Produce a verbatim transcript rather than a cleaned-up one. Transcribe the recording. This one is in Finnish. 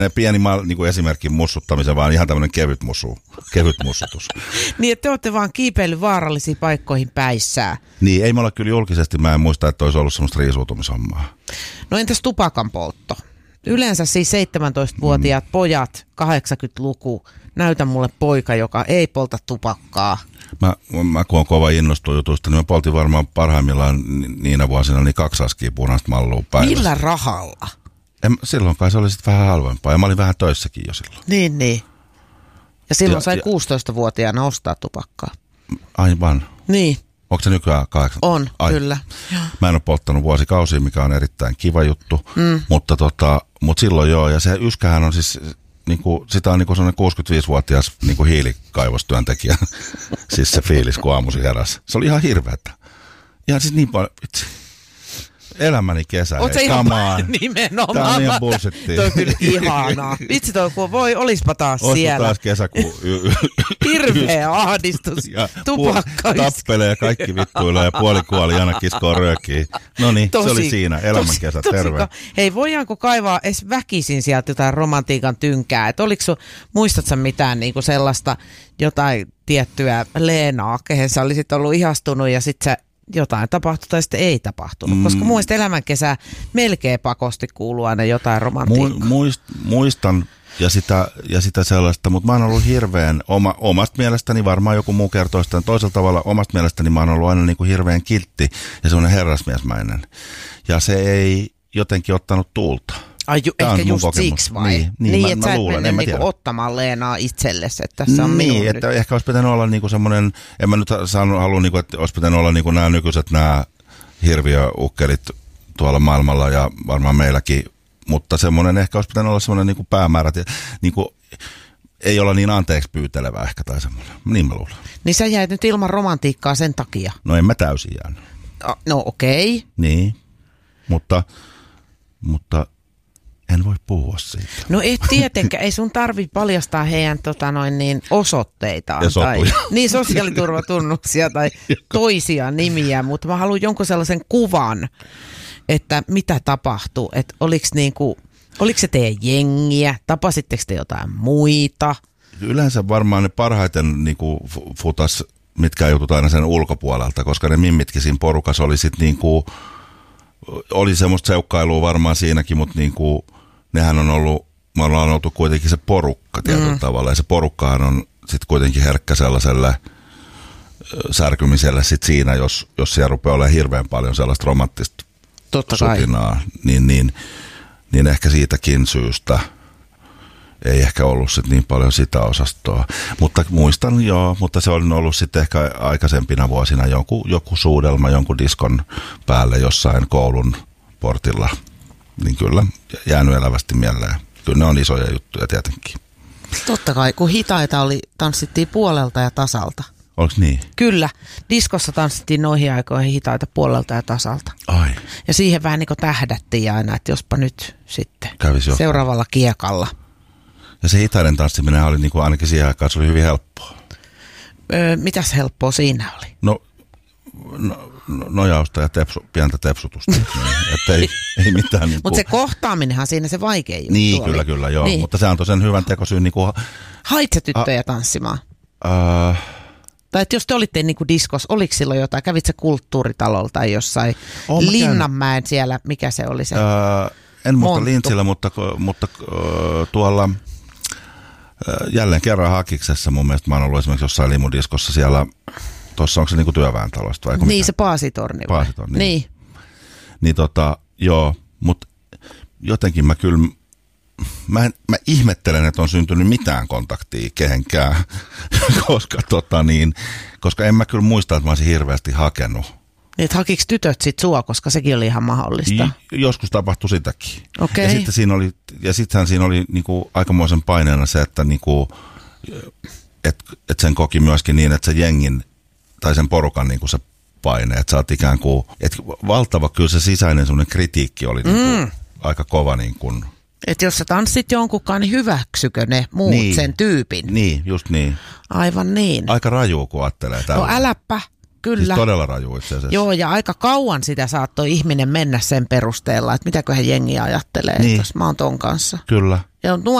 pieni niin kuin esimerkki mussuttamisen, vaan ihan tämmöinen kevyt musu, kevyt mussutus. Niin, että te olette vaan kiipeillyt vaarallisiin paikkoihin päissään. Niin, ei me olla kyllä julkisesti, mä en muista, että olisi ollut semmoista riisuutumishommaa. No entäs tupakan poltto? Yleensä siis seitsemäntoistavuotiaat mm. pojat, kahdeksankymmentäluku, näytä mulle poika, joka ei polta tupakkaa. Mä, mä kun on kova innostunut jutusta, niin mä poltin varmaan parhaimmillaan niinä vuosina niin kaksi askia punaista mallua päivässä. Millä rahalla? En, silloin kai se oli sitten vähän halvempaa ja mä olin vähän töissäkin jo silloin. Niin, niin. Ja silloin ja, sai ja, kuusitoistavuotiaana ostaa tupakkaa. Aivan. Niin. Onko se nykyään kahdeksan? On, Ai. kyllä. Mä en ole polttanut vuosikausia, mikä on erittäin kiva juttu, mm. mutta, tota, mutta silloin joo. Ja se yskähän on siis, niinku, sitä on niinku sellainen kuusikymmentäviisivuotias niinku hiilikaivostyöntekijä. Siis se fiilis, kun aamuisin heräsi. Se oli ihan hirveätä. Ihan siis niin paljon, itse. Elämäni kesä, Oot hei, kamaan. Nimenomaan. Tää on ihan bullshittia. Toi on kyllä ihanaa. Vitsi toi, kun voi, olispa taas Olispa siellä. taas kesäkuun. Hirveä ahdistus. Tupakkaista. Tappelee ja kaikki vittuilee ja puoli kuoli, Jana kiskoo röökiä. No niin, se oli siinä. Elämän kesä, terve. Hei, voidaanko kaivaa edes väkisin sieltä jotain romantiikan tynkää? Et oliko sun, muistatko mitään niinku sellaista jotain tiettyä Leenaa, kehen sä olisit ollut ihastunut ja sit sä jotain tapahtui tai sitten ei tapahtunut, mm. koska mun mielestä elämänkesä melkein pakosti kuuluu aina jotain romantiikkaa. Muist, muistan ja sitä, ja sitä sellaista, mutta mä oon ollut hirveän, oma, omasta mielestäni varmaan joku muu kertoo sitä toisella tavalla, omasta mielestäni mä oon ollut aina niin kuin hirveän kiltti ja semmoinen herrasmiesmäinen. Ja se ei jotenkin ottanut tuulta. Ai ju, ehkä just kokemus. Siksi vai? Niin, niin, niin mä, että mä sä luulen, et mennyt niinku ottamaan Leenaa itsellesi, että tässä on niin, minun että nyt. Ehkä olisi pitänyt olla niinku semmoinen, en mä nyt saanut, halua, niinku, että olisi pitänyt olla niinku nämä nykyiset nämä hirviöukkelit tuolla maailmalla ja varmaan meilläkin, mutta semmoinen ehkä olisi pitänyt olla semmoinen niinku päämäärä, niinku, ei olla niin anteeksi pyytelevä ehkä tai semmoinen, niin mä luulen. Niin sä jäit nyt ilman romantiikkaa sen takia? No en mä täysin jäänyt. No okei. Okay. Niin, mutta, mutta en voi puhua siitä. No et tietenkään, ei sun tarvi paljastaa heidän tota noin, niin osoitteitaan. Ja tai niin sosiaaliturvatunnuksia tai Joka. toisia nimiä, mutta mä haluan jonkun sellaisen kuvan, että mitä tapahtui, että oliko niinku, oliko se teidän jengiä, tapasitteko te jotain muita? Yleensä varmaan ne parhaiten niinku futas, mitkä jutut aina sen ulkopuolelta, koska ne mimmitkin siinä porukassa oli sit niinku, oli semmoista seukkailua varmaan siinäkin, mutta niinku, nehän on ollut, me ollaan oltu kuitenkin se porukka tietyllä mm. tavalla, ja se porukkahan on sitten kuitenkin herkkä sellaiselle särkymiselle sit siinä, jos, jos siellä rupeaa olemaan hirveän paljon sellaista romanttista Totta sutinaa, niin, niin, niin ehkä siitäkin syystä ei ehkä ollut sit niin paljon sitä osastoa. Mutta muistan joo, mutta se on ollut sitten ehkä aikaisempina vuosina joku, joku suudelma, jonkun diskon päälle jossain koulun portilla. Niin kyllä, jäänyt elävästi mieleen. Kyllä ne on isoja juttuja tietenkin. Totta kai, kun hitaita oli, tanssittiin puolelta ja tasalta. Oliko niin? Kyllä, diskossa tanssittiin noihin aikoihin hitaita puolelta ja tasalta. Ai. Ja siihen vähän niin kuin tähdättiin aina, että jospa nyt sitten Kävisi seuraavalla kiekalla. Ja se hitaiden tanssiminen oli niin kuin ainakin siihen aikaan, se oli hyvin helppoa. Öö, mitäs helppoa siinä oli? No, no nojausta ja tepsu, pientä tepsutusta, niin, että ei, ei mitään. Niin mutta se kohtaaminenhan siinä se vaikein juttu Niin, oli. kyllä, kyllä, joo. Niin. Mutta se antoi sen hyvän tekosyyn. Niin kuin, hait sä tyttöjä a, tanssimaan? Uh, tai että jos te olitte niin kuin diskos, oliko silloin jotain? Kävit sä kulttuuritalolta tai jossain Linnanmäen siellä, mikä se oli se? Uh, en muista Lintsillä, mutta, mutta uh, tuolla uh, jälleen kerran Hakiksessa mun mielestä mä oon ollut esimerkiksi jossain limudiskossa siellä. Tuossa onko se niinku työväentalosta vai? Niin mikä? se Paasitorni vai? Paasitorni. Niin. Niin tota, joo, mutta jotenkin mä kyllä, mä, en, mä ihmettelen, että on syntynyt mitään kontaktia kehenkään, koska tota niin, koska en mä kyllä muista, että mä olisin hirveästi hakenut. Niin, että hakiks tytöt sit sua, koska sekin oli ihan mahdollista? J- joskus tapahtui sitäkin. Okei. Ja sitten siinä oli, ja sittenhän siinä oli niinku aikamoisen paineena se, että niinku, et, et sen koki myöskin niin, että se jengin tai sen porukan niinku se paine, että sä oot ikään kuin, että valtava kyllä se sisäinen semmoinen kritiikki oli mm. niinku aika kova niin kuin. Että jos sä tanssit jonkunkaan, niin hyväksykö ne muut niin. sen tyypin? Niin, just niin. Aivan niin. Aika rajuu, kun ajattelee tällä. No äläppä, kyllä. Siis todella raju itse asiassa. Joo, ja aika kauan sitä saattoi ihminen mennä sen perusteella, että mitäköhän jengi ajattelee, niin. jos mä oon ton kanssa. Kyllä, Ja